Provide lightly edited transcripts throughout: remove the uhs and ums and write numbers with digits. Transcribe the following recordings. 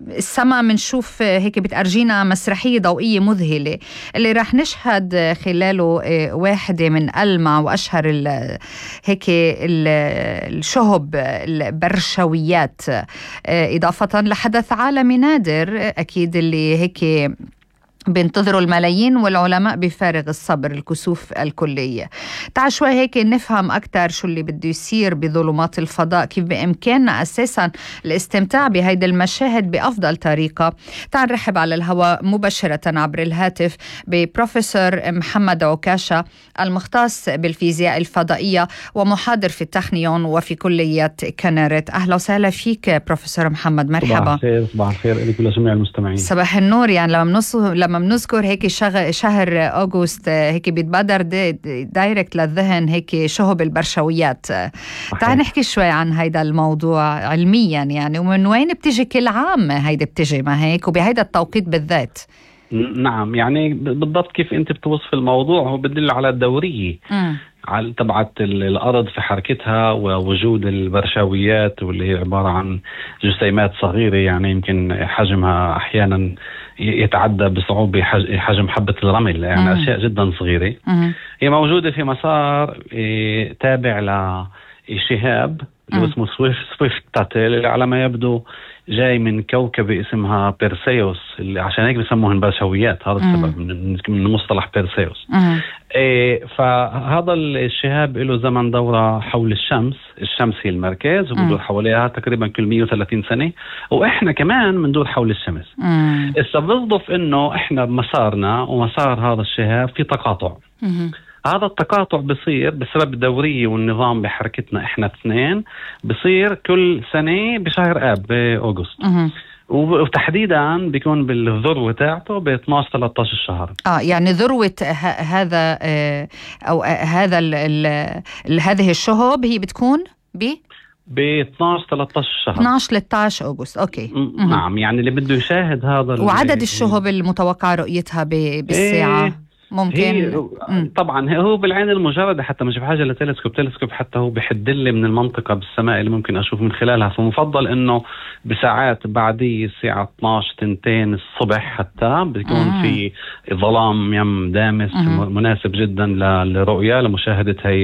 السما منشوف هيك بتأرجينا مسرحية ضوئية مذهلة اللي راح نشهد خلاله واحدة من ألمع وأشهر هيك الشهب البرشويات، إضافة لحدث عالمي نادر أكيد اللي هيك بينتظروا الملايين والعلماء بفارغ الصبر، الكسوف الكلية. تعال شوي هيك نفهم أكتر شو اللي بده يصير بظلمات الفضاء، كيف بإمكاننا أساسا الاستمتاع بهيدا المشاهد بأفضل طريقة. تعال نرحب على الهواء مباشرة عبر الهاتف ببروفيسور محمد عكاشة المختص بالفيزياء الفضائية ومحاضر في التخنيون وفي كلية كنارت. أهلا وسهلا فيك بروفيسور محمد، مرحبا. صباح الخير لك ولجميع المستمعين. صباح النور. يعني لما بنذكر هيك شهر أغسطس هيك بيتبادر دايركت للذهن هيك شهب البرشويات. تعال نحكي شوي عن هيدا الموضوع علميا، يعني ومن وين بتيجي كل عام هيدا بتيجي ما هيك وبهيدا التوقيت بالذات؟ نعم، يعني بالضبط كيف انت بتوصف الموضوع هو بدل على الدورية على تبعت الأرض في حركتها ووجود البرشاويات، واللي هي عبارة عن جسيمات صغيرة يعني يمكن حجمها أحيانا يتعدى بصعوبة حجم حبة الرمل، يعني أشياء جدا صغيرة. هي موجودة في مسار تابع لشهاب اللي اسمه سويفت تاتل، اللي على ما يبدو جاي من كوكبة اسمها بيرسيوس، اللي عشان هيك بيسموهن برشاويات، هذا السبب من مصطلح بيرسيوس. فهذا الشهاب له زمن دورة حول الشمس هي المركز وبدور حواليها تقريبا كل 130 سنة، وإحنا كمان بندور حول الشمس. بيصدف إنه إحنا بمسارنا ومسار هذا الشهاب في تقاطع. هذا التقاطع بصير بسبب الدورية والنظام بحركتنا إحنا اثنين، بصير كل سنة بشهر آب بأغسطس، وتحديدا بيكون بالذروة تاعته ب 12-13 شهر. يعني ذروة هذا أو هذا هذه الشهب هي بتكون ب 12-13 شهر، 12-13 أغسطس. أوكي. نعم، يعني اللي بده يشاهد هذا وعدد الشهب المتوقع رؤيتها بالساعة ممكن طبعا هو بالعين المجردة، حتى مش بحاجة لتلسكوب حتى هو بحد لي من المنطقة بالسماء اللي ممكن أشوف من خلالها. فمفضل إنه بساعات بعدي الساعة 12-2 الصبح حتى بيكون في ظلام يم دامس مناسب جدا للرؤية لمشاهدة هاي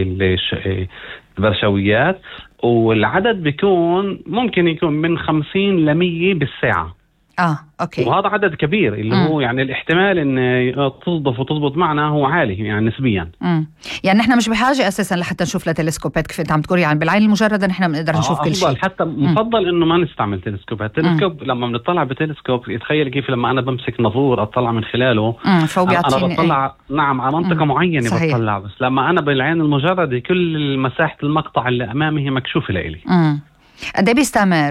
البرشاويات. والعدد بيكون ممكن يكون من 50 ل100 بالساعة. أوكي. وهذا عدد كبير اللي هو يعني الاحتمال ان تصدف وتضبط معنا هو عالي يعني نسبيا. يعني نحن مش بحاجة اساسا لحتى نشوف لتلسكوبات كيف انت عم تقول، يعني بالعين المجردة نحن بنقدر نشوف كل شيء. حتى مفضل انه ما نستعمل تلسكوبات. لما بنطلع بتلسكوب يتخيل كيف لما انا بمسك نافور اطلع من خلاله انا بطلع نعم على منطقة معينة. صحيح. بطلع بس لما انا بالعين المجردة كل مساحة المقطع اللي امامي هي مكشوفة لإلي. قد ايه بيستمر؟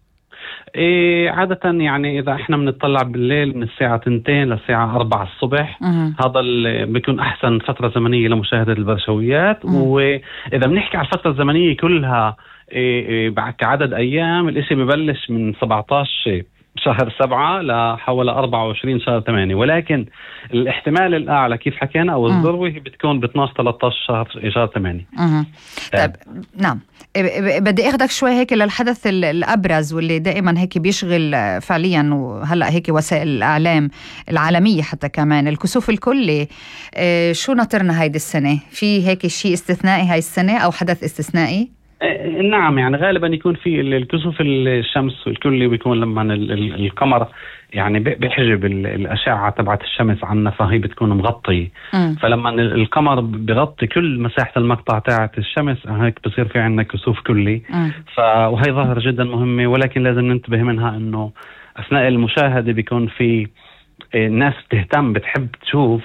عادة يعني إذا إحنا بنطلع بالليل من الساعة 2 للساعة 4 الصبح، هذا اللي بيكون أحسن فترة زمنية لمشاهدة البرشويات. وإذا بنحكي على الفترة الزمنية كلها كعدد أيام، الإشي ببلش من 17 شهر 7 لحوالي 24 شهر 8، ولكن الاحتمال الأعلى كيف حكينا أو الذروة بتكون ب 12-13 شهر 8. طيب نعم، بدي أخذك شوي هيك للحدث الأبرز واللي دائما هيك بيشغل فعليا، وهلأ هيك وسائل الإعلام العالمية حتى كمان، الكسوف الكلي. شو نطرنا هيدي السنة؟ في هيك شيء استثنائي هاي السنة أو حدث استثنائي؟ نعم، يعني غالبا يكون في الكسوف الشمس الكلي بيكون لما القمر يعني بيحجب الأشعة تبعت الشمس عنا، فهي بتكون مغطية. فلما القمر بيغطي كل مساحة المقطع تاعت الشمس هيك بصير في عنا كسوف كلي. وهي ظاهرة جدا مهمة، ولكن لازم ننتبه منها إنه أثناء المشاهدة بيكون في ناس بتهتم بتحب تشوف،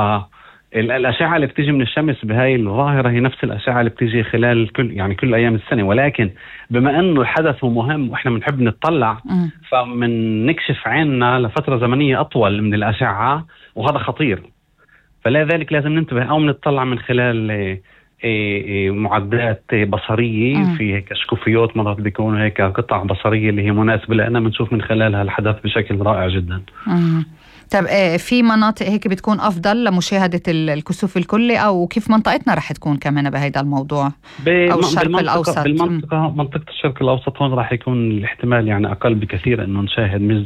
الأشعة اللي بتيجي من الشمس بهاي الظاهرة هي نفس الأشعة اللي بتيجي خلال كل أيام السنة. ولكن بما أنه الحدث هو مهم وإحنا بنحب نتطلع، فمن نكشف عيننا لفترة زمنية أطول من الأشعة، وهذا خطير. فلذلك لازم ننتبه أو نتطلع من خلال معدات بصرية في هيك شكوفيات، مرات بيكون هيك قطع بصرية اللي هي مناسبة لأننا بنشوف من خلالها الحدث بشكل رائع جدا. طب في مناطق هيك بتكون أفضل لمشاهدة الكسوف الكلي، أو كيف منطقتنا رح تكون كمان بهذا الموضوع أو الشرق الأوسط؟ منطقة الشرق الأوسط هون رح يكون الاحتمال يعني أقل بكثير إنه نشاهد